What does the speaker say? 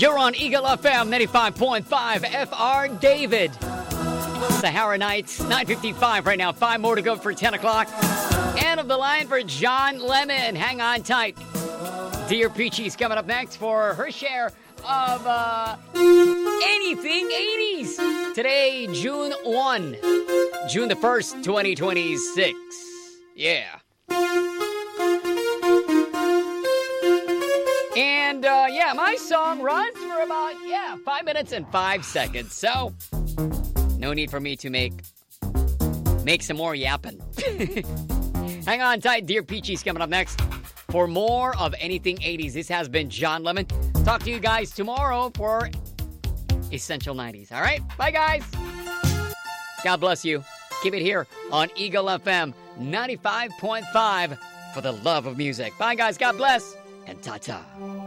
You're on Eagle FM 95.5 FR David. Sahara Nights, 9:55 right now. 5 more to go for 10 o'clock. End of the line for John Lemon. Hang on tight. Dear Peachy's coming up next for her share of anything 80s. Today, June 1. June the 1st, 2026. Yeah. And, my song runs for about, 5 minutes and 5 seconds. So, no need for me to make some more yapping. Hang on tight. Dear Peachy's coming up next for more of anything 80s. This has been John Lemon. Talk to you guys tomorrow for Essential 90s. All right? Bye, guys. God bless you. Keep it here on Eagle FM 95.5 for the love of music. Bye, guys. God bless. And ta-ta.